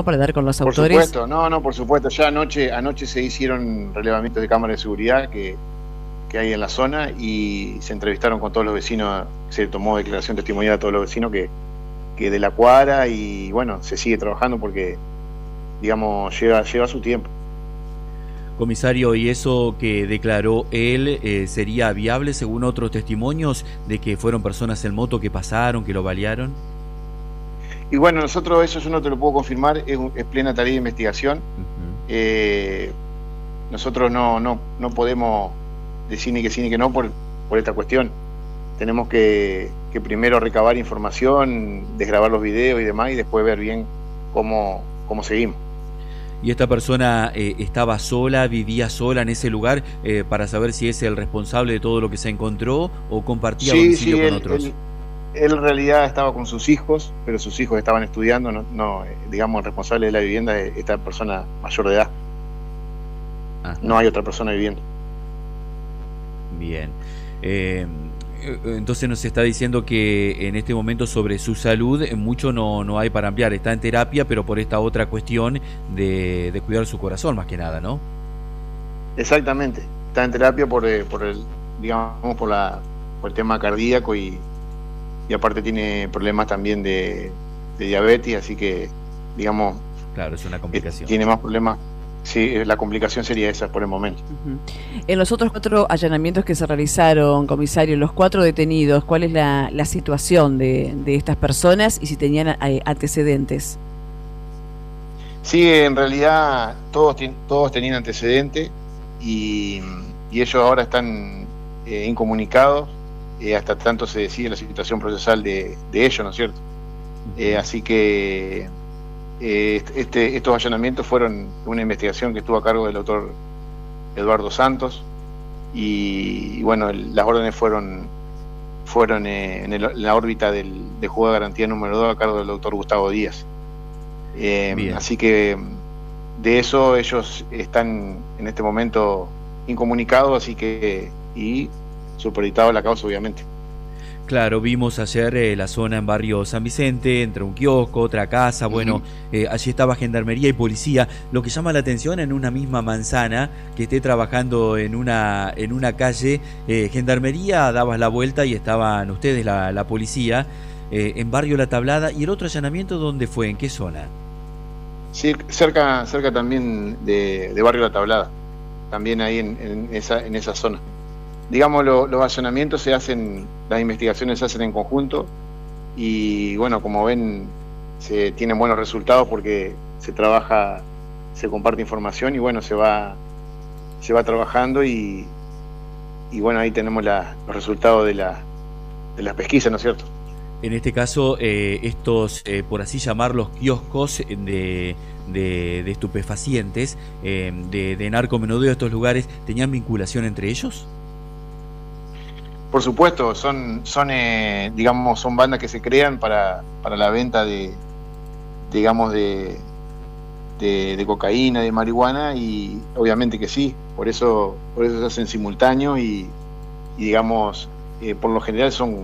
para dar con los Por autores. supuesto, no, por supuesto. Ya anoche se hicieron relevamientos de cámaras de seguridad que hay en la zona y se entrevistaron con todos los vecinos, se tomó declaración testimonial a todos los vecinos que de la cuadra y bueno, se sigue trabajando porque, digamos, lleva su tiempo. Comisario, ¿y eso que declaró él sería viable según otros testimonios de que fueron personas en moto que pasaron, que lo balearon? Y bueno, nosotros eso yo no te lo puedo confirmar, es plena tarea de investigación. Nosotros no podemos decir ni que sí ni que no por esta cuestión. Tenemos que primero recabar información, desgrabar los videos y demás y después ver bien cómo seguimos. ¿Y esta persona estaba sola, vivía sola en ese lugar para saber si es el responsable de todo lo que se encontró o compartía domicilio con otros? Él en realidad estaba con sus hijos, pero sus hijos estaban estudiando, digamos, el responsable de la vivienda es esta persona mayor de edad. Ajá. No hay otra persona viviendo. Bien. Entonces nos está diciendo que en este momento sobre su salud mucho no hay para ampliar. Está en terapia, pero por esta otra cuestión de cuidar su corazón más que nada, ¿no? Exactamente. Está en terapia por el tema cardíaco y aparte tiene problemas también de diabetes, así que, digamos... Claro, es una complicación. Tiene más problemas. Sí, la complicación sería esa por el momento. En los otros 4 allanamientos que se realizaron, comisario, los 4 detenidos, ¿cuál es la situación de estas personas y si tenían antecedentes? Sí, en realidad todos tenían antecedentes y ellos ahora están incomunicados, hasta tanto se decide la situación procesal de ellos, ¿no es cierto? Así que... estos allanamientos fueron una investigación que estuvo a cargo del doctor Eduardo Santos y bueno, las órdenes fueron en la órbita del juzgado de garantía número 2 a cargo del doctor Gustavo Díaz. Así que de eso ellos están en este momento incomunicados, así que y supeditados a la causa, obviamente. Claro, vimos ayer la zona en barrio San Vicente, entre un kiosco, otra casa, bueno, allí estaba gendarmería y policía. Lo que llama la atención en una misma manzana, que esté trabajando en una calle, gendarmería, dabas la vuelta y estaban ustedes, la policía, en barrio La Tablada. ¿Y el otro allanamiento dónde fue? ¿En qué zona? Sí, cerca también de barrio La Tablada, también ahí en esa zona. Digamos, los allanamientos las investigaciones se hacen en conjunto y bueno, como ven, se tienen buenos resultados porque se trabaja, se comparte información y bueno, se va trabajando y bueno, ahí tenemos los resultados de las pesquisas, ¿no es cierto? En este caso, estos, por así llamarlos, kioscos de estupefacientes, de narcomenudeo de estos lugares, ¿tenían vinculación entre ellos? Por supuesto, son bandas que se crean para la venta de cocaína, de marihuana y obviamente que sí, por eso se hacen simultáneos y digamos, por lo general son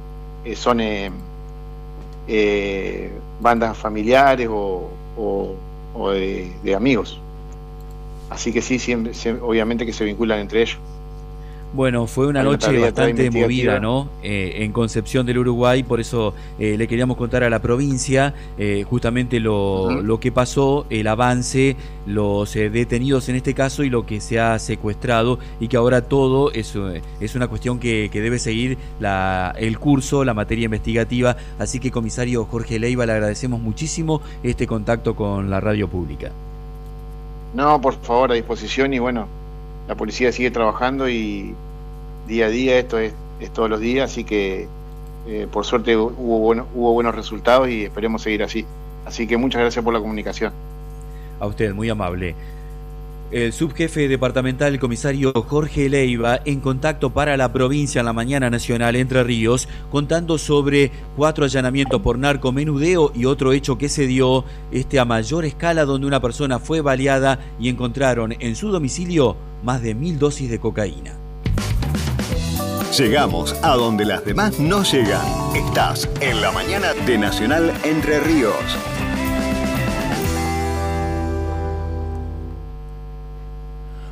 bandas familiares o de amigos. Así que sí, siempre, obviamente que se vinculan entre ellos. Bueno, fue una noche bastante movida, ¿no? En Concepción del Uruguay, por eso le queríamos contar a la provincia justamente lo que pasó, el avance, los detenidos en este caso y lo que se ha secuestrado y que ahora todo es una cuestión que debe seguir el curso, la materia investigativa. Así que, comisario Jorge Leiva, le agradecemos muchísimo este contacto con la radio pública. No, por favor, a disposición y bueno, la policía sigue trabajando y día a día, esto es todos los días, así que por suerte hubo buenos resultados y esperemos seguir así. Así que muchas gracias por la comunicación. A usted, muy amable. El subjefe departamental, el comisario Jorge Leiva, en contacto para la provincia en la mañana nacional Entre Ríos, contando sobre 4 allanamientos por narcomenudeo y otro hecho que se dio a mayor escala donde una persona fue baleada y encontraron en su domicilio más de 1000 dosis de cocaína. Llegamos a donde las demás no llegan. Estás en la mañana de Nacional Entre Ríos.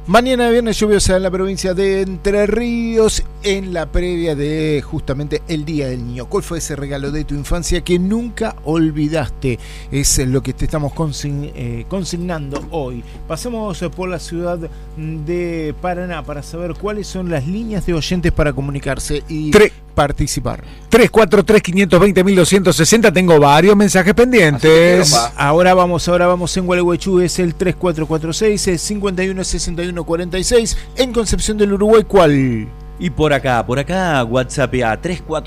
Mañana viernes lluviosa en la provincia de Entre Ríos, en la previa de justamente el Día del Niño. ¿Cuál fue ese regalo de tu infancia que nunca olvidaste? Es lo que te estamos consignando hoy. Pasemos por la ciudad de Paraná para saber cuáles son las líneas de oyentes para comunicarse y participar. 343-520-1260. Tengo varios mensajes pendientes. Ahora vamos en Gualeguaychú, es el 3446-516146. En Concepción del Uruguay, ¿cuál? Y por acá, WhatsApp a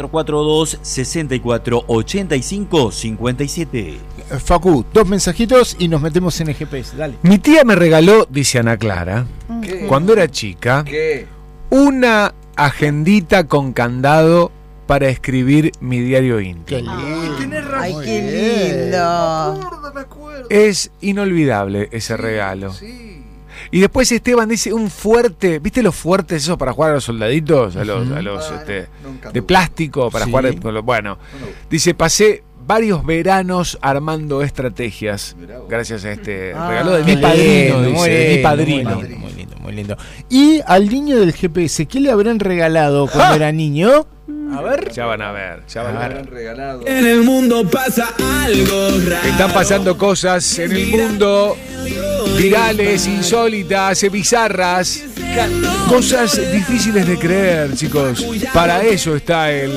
3442-6485-57. Facu, 2 mensajitos y nos metemos en el GPS. Dale. Mi tía me regaló, dice Ana Clara, ¿Qué? cuando era chica, ¿Qué? una agendita con candado para escribir mi diario íntimo. Qué lindo. Tenés razón. Ay, qué lindo. Me acuerdo. Es inolvidable ese regalo. Sí. Y después Esteban dice un fuerte, ¿viste los fuertes esos para jugar a los soldaditos? A los Nunca de tuve. plástico para jugar con los, bueno, dice, pasé varios veranos armando estrategias gracias a este regalo de mi padrino, dice, mi padrino. Muy lindo. Y al niño del GPS, ¿qué le habrán regalado cuando era niño? A ver. Ya van a ver. Regalado. En el mundo pasa algo raro. Están pasando cosas en el mundo virales, insólitas, bizarras, cosas difíciles de creer, chicos. Para eso está el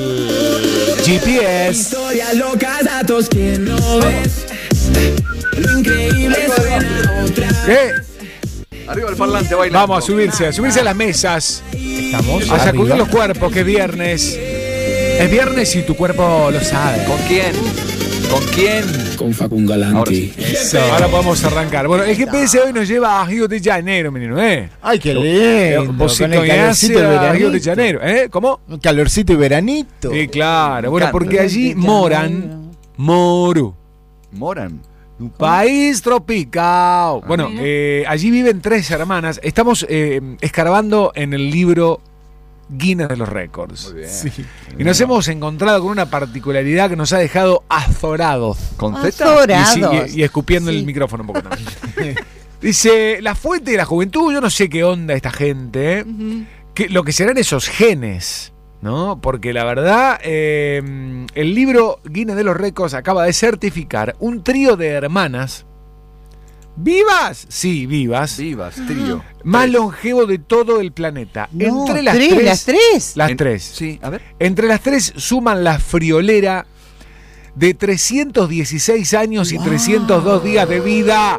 GPS. Historias locas, datos que no ves. Lo increíble suena otra. ¿Qué? Arriba el parlante bailando. Vamos a subirse a las mesas. Estamos A sacudir arriba. los cuerpos, que es viernes. Es viernes y tu cuerpo lo sabe. ¿Con quién? ¿Con quién? Con Facun Galanti. Ahora podemos arrancar. Bueno, el GPS hoy nos lleva a Río de Janeiro, menino, Ay, qué lindo. Vos Con el calorcito del a Río de veranito. Janeiro, ¿Cómo? Un calorcito y veranito. Sí, claro. Bueno, encanta. porque allí moran Moru. Moran. Un país tropical. Bueno, allí viven 3 hermanas. Estamos escarbando en el libro Guinness de los Récords. Muy bien. Sí. Y nos hemos encontrado con una particularidad que nos ha dejado azorados. ¿Con Z? Azorados. Y escupiendo el micrófono un poco también. Dice, la fuente de la juventud, yo no sé qué onda esta gente, lo que serán esos genes, ¿no? Porque la verdad, el libro Guinness de los Récords acaba de certificar un trío de hermanas, ¿vivas? Sí, vivas. Vivas, trío. Más longevo de todo el planeta. No, Entre las tres, tres. las tres. Las 3. Sí, a ver. Entre las 3 suman la friolera de 316 años y 302 días de vida.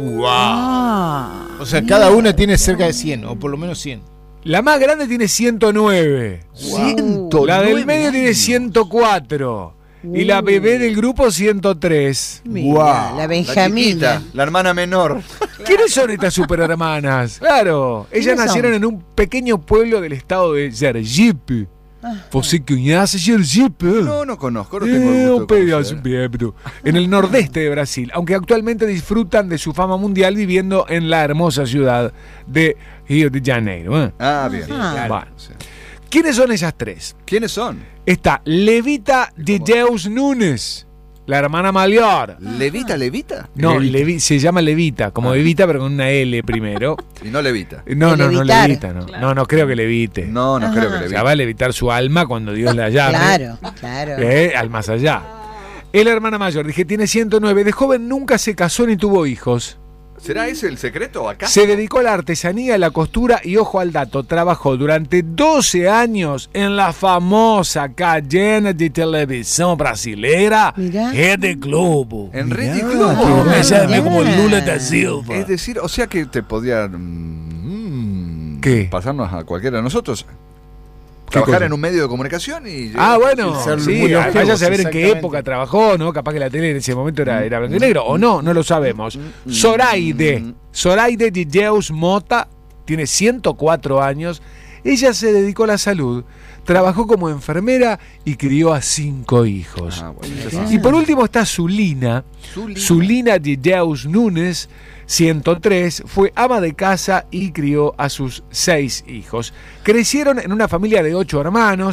O sea, cada una tiene cerca de 100, o por lo menos 100. La más grande tiene 109. La del medio tiene 104. Y la bebé del grupo 103. Mira, la La Benjamina. chiquita, la hermana menor. ¿Quiénes son estas superhermanas? Claro, ellas ¿Quiénes nacieron son? en un pequeño pueblo del estado de Sergipe. ¿Vos conocés Sergipe? No conozco, no tengo el gusto Un pedazo de bien, pero en el nordeste de Brasil, aunque actualmente disfrutan de su fama mundial viviendo en la hermosa ciudad de Río de Janeiro. bien. Bueno. ¿Quiénes son esas 3? ¿Quiénes son? Está Levita de Deus Nunes, la hermana mayor. ¿Levita? No, se llama Levita, como Evita, pero con una L primero. Y no levita. No, levitar. Levita, no. No creo que levite. No creo que O sea, levita. va a levitar su alma cuando Dios la llame. Claro. Al más allá. Es la hermana mayor, dije, tiene 109. De joven nunca se casó ni tuvo hijos. ¿Será ese el secreto acá? Se dedicó a la artesanía, a la costura y, ojo al dato, trabajó durante 12 años en la famosa cadena de televisión brasilera Mirá. Rede Globo. En Rede Mirá, Globo. Me llame mirá. como Lula da Silva. Es decir, o sea que te podía ¿Qué? pasarnos a cualquiera de nosotros. Trabajar cosa? en un medio de comunicación y... Bueno, ser sí, muy longevos, vaya a saber en qué exactamente. época trabajó, ¿no? Capaz que la tele en ese momento era blanco y negro, o no lo sabemos. Zoraide de Deus Mota, tiene 104 años. Ella se dedicó a la salud, trabajó como enfermera y crió a 5 hijos. Bueno, Y por último está Zulina de Deus Nunes, 103, fue ama de casa y crió a sus 6 hijos. Crecieron en una familia de 8 hermanos.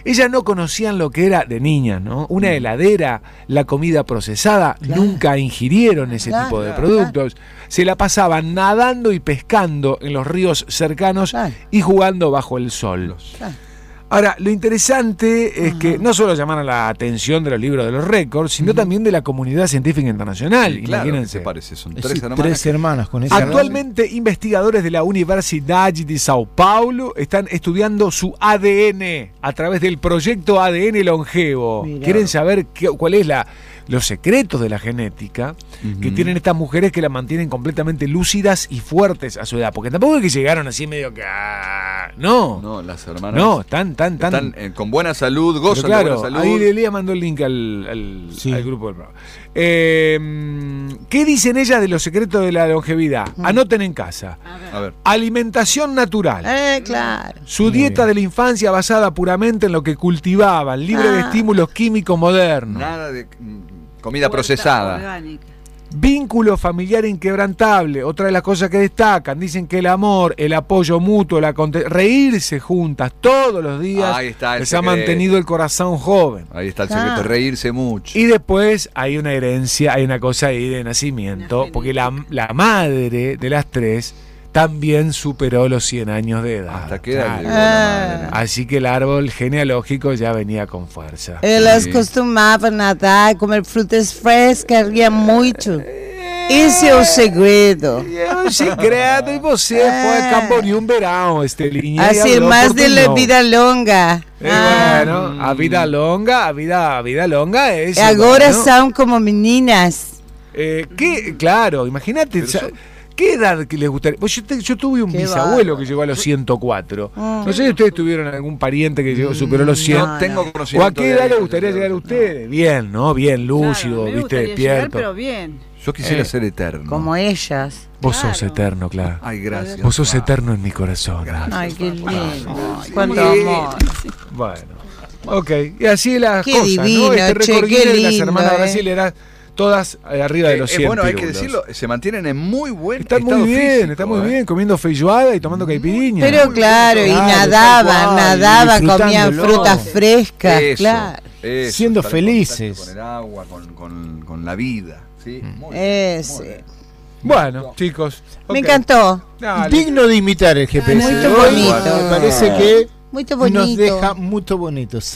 Ellas no conocían lo que era de niñas, ¿no? Una heladera, la comida procesada, nunca ingirieron ese tipo de productos. Se la pasaban nadando y pescando en los ríos cercanos y jugando bajo el sol. Ahora, lo interesante es que no solo llamaron la atención de los libros de los récords, sino también de la comunidad científica internacional. Sí, claro, imagínense. ¿qué parece? Son tres hermanas con esa. Actualmente, investigadores de la Universidad de Sao Paulo están estudiando su ADN a través del proyecto ADN Longevo. Mirá. Quieren saber cuál es los secretos de la genética que tienen estas mujeres que la mantienen completamente lúcidas y fuertes a su edad. Porque tampoco es que llegaron así medio que... No, las hermanas. No, están con buena salud, gozan claro, de buena salud. Ahí Elia mandó el link al grupo del programa. ¿Qué dicen ellas de los secretos de la longevidad? Anoten en casa. A ver. Alimentación natural. Claro. Su dieta de la infancia basada puramente en lo que cultivaban, libre de estímulos químicos modernos. Nada de comida procesada. Orgánica. Vínculo familiar inquebrantable, otra de las cosas que destacan, dicen que el amor, el apoyo mutuo, reírse juntas todos los días, Ahí está el les ha secreto. mantenido el corazón joven. Ahí está el secreto, reírse mucho. Y después hay una herencia, hay una cosa ahí de nacimiento, porque la madre de las tres también superó los 100 años de edad. Hasta qué edad llegó la madre. Así que el árbol genealógico ya venía con fuerza. Elas costumavam nadar, comer frutas frescas, ria muito. Esse é o segredo. É um segredo, e você foi a Camboriú verão, Estelinha. Assim, mais de la vida longa. Bueno, a vida longa, a vida longa es... E agora bueno, são como meninas. Claro, imagínate... ¿Qué edad que les gustaría? Pues yo tuve un bisabuelo que llegó a los 104. No sé si ustedes tuvieron algún pariente que superó los 100. No tengo conocimiento. ¿O a qué edad les gustaría llegar a ustedes? Bien, ¿no? Bien, lúcido, Claro, viste, gustaría llegar, despierto. pero bien. Yo quisiera ser eterno. Como ellas. Vos Claro. sos eterno, claro. Ay, gracias. Vos sos eterno en mi corazón. Ay, qué lindo. Cuánto amor. Bueno, ok. Y así las Qué cosas, divino, ¿no? Este che, recorrido qué de las lindo, hermanas brasileras, todas arriba de los 100 bueno, hay que pirulos. decirlo, se mantienen en muy buen Están estado muy bien, físico, están muy bien, comiendo feijoada y tomando caipiriña. Pero claro, y nadaban, comían frutas frescas, Eso, claro. eso, Siendo estar en contacto felices. Con el agua, con la vida. ¿Sí? Muy bien, muy bien. Bueno, chicos. Me encantó. Dale. Digno de imitar el GPS. Muy de hoy. bonito. Me parece que Muy nos bonito. deja muy bonito. Sí.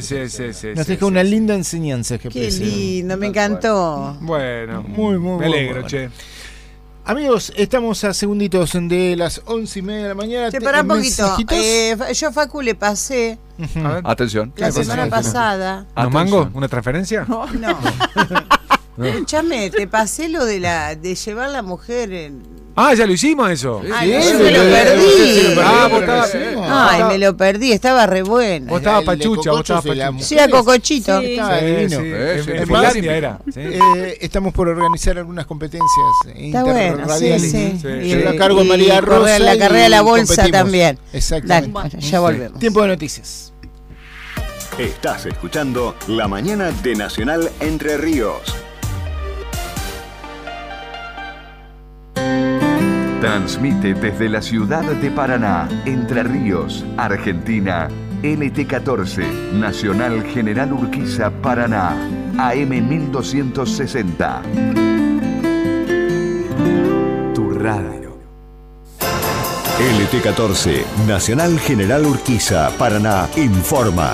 Nos deja una linda enseñanza el Qué GPS. lindo, me encantó. Bueno, Muy me alegro, bueno. che. Amigos, estamos a segunditos de las 11:30 de la mañana. Espera un poquito. ¿Mensajitos? Yo a Facu le pasé A ver. Atención. la ¿Qué pasó? semana pasada. ¿Nos mango? ¿Una transferencia? No. Escúchame, te pasé lo de llevar la mujer en... Ah, ya lo hicimos eso. Ay, yo me lo perdí. Vos estabas- Ay, me lo perdí, estaba re bueno. Vos estabas El de pachucha, vos estabas Cocochos y la pachucha. Sí, a Cocochito. Sí. Estaba divino. En Es Finlandia más, era. Sí. Estamos por organizar algunas competencias Está bueno, interradiales. sí. Sí. Y, Lleva a cargo y María correr Rosa. la carrera de la y bolsa competimos. también. Dale, Exactamente. bueno, ya volvemos. Tiempo de noticias. Estás escuchando La Mañana de Nacional Entre Ríos. Transmite desde la ciudad de Paraná, Entre Ríos, Argentina, LT14, Nacional General Urquiza, Paraná, AM 1260. Tu radio. LT14, Nacional General Urquiza, Paraná, informa.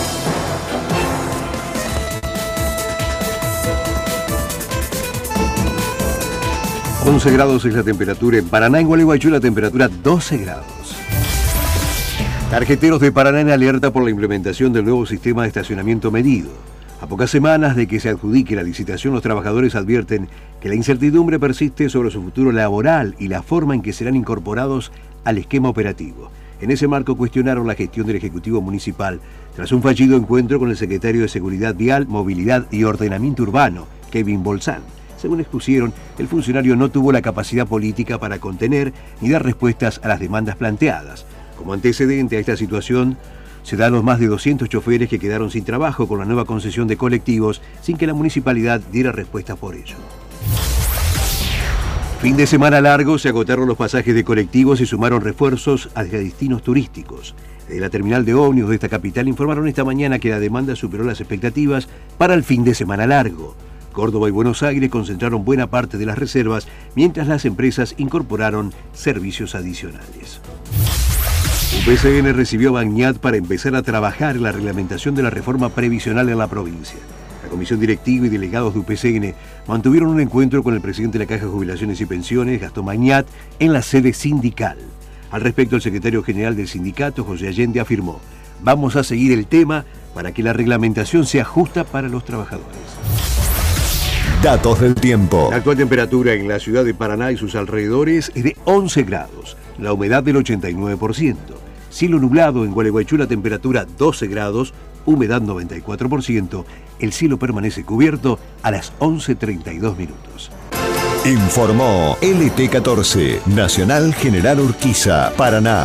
11 grados es la temperatura en Paraná. En Gualeguaychú la temperatura 12 grados. Tarjeteros de Paraná en alerta por la implementación del nuevo sistema de estacionamiento medido. A pocas semanas de que se adjudique la licitación, los trabajadores advierten que la incertidumbre persiste sobre su futuro laboral y la forma en que serán incorporados al esquema operativo. En ese marco cuestionaron la gestión del Ejecutivo Municipal tras un fallido encuentro con el secretario de Seguridad Vial, Movilidad y Ordenamiento Urbano, Kevin Bolzán. Según expusieron, el funcionario no tuvo la capacidad política para contener ni dar respuestas a las demandas planteadas. Como antecedente a esta situación, se dan los más de 200 choferes que quedaron sin trabajo con la nueva concesión de colectivos sin que la municipalidad diera respuesta por ello. Fin de semana largo, se agotaron los pasajes de colectivos y sumaron refuerzos hacia destinos turísticos. Desde la terminal de ómnibus de esta capital informaron esta mañana que la demanda superó las expectativas para el fin de semana largo. Córdoba y Buenos Aires concentraron buena parte de las reservas, mientras las empresas incorporaron servicios adicionales. UPCN recibió a Bagnat para empezar a trabajar en la reglamentación de la reforma previsional en la provincia. La comisión directiva y delegados de UPCN mantuvieron un encuentro con el presidente de la Caja de Jubilaciones y Pensiones, Gastón Bagnat, en la sede sindical. Al respecto, el secretario general del sindicato, José Allende, afirmó: vamos a seguir el tema para que la reglamentación sea justa para los trabajadores. Datos del tiempo. La actual temperatura en la ciudad de Paraná y sus alrededores es de 11 grados, la humedad del 89%. Cielo nublado en Gualeguaychú, la temperatura 12 grados, humedad 94%. El cielo permanece cubierto a las 11:32 minutos. Informó LT14, Nacional General Urquiza, Paraná.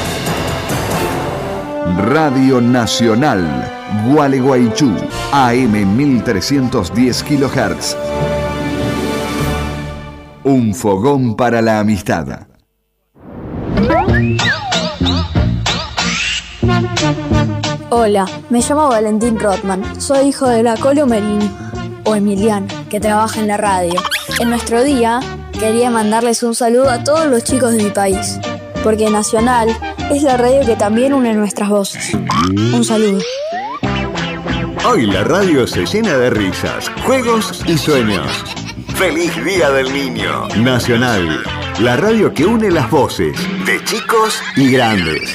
Radio Nacional, Gualeguaychú, AM 1310 kHz. Un fogón para la amistad. Hola, me llamo Valentín Rothman, soy hijo de la Colo Merini, o Emiliano, que trabaja en la radio. En nuestro día, quería mandarles un saludo a todos los chicos de mi país, porque Nacional es la radio que también une nuestras voces. Un saludo. Hoy la radio se llena de risas, juegos y sueños. ¡Feliz Día del Niño! Nacional, la radio que une las voces de chicos y grandes.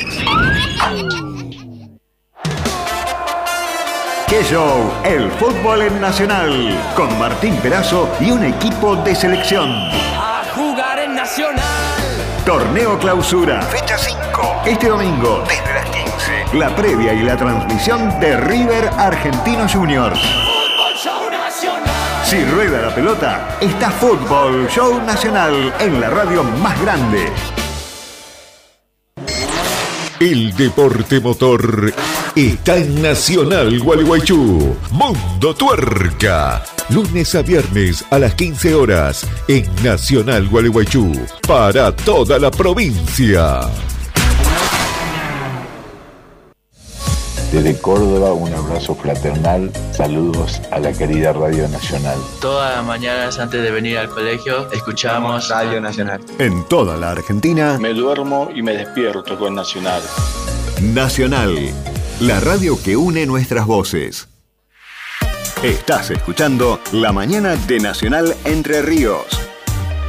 ¡Qué show! El fútbol en Nacional, con Martín Perazo y un equipo de selección. A jugar en Nacional. Torneo Clausura, fecha 5. Este domingo, desde las 15. La previa y la transmisión de River Argentino Juniors. Fútbol Show Nacional. Si rueda la pelota, está Fútbol Show Nacional en la radio más grande. El deporte motor está en Nacional Gualeguaychú. Mundo Tuerca. Lunes a viernes a las 15 horas en Nacional Gualeguaychú. Para toda la provincia. Desde Córdoba, un abrazo fraternal. Saludos a la querida Radio Nacional. Todas las mañanas antes de venir al colegio, escuchamos Radio Nacional. En toda la Argentina, me duermo y me despierto con Nacional. Nacional, la radio que une nuestras voces. Estás escuchando La Mañana de Nacional Entre Ríos.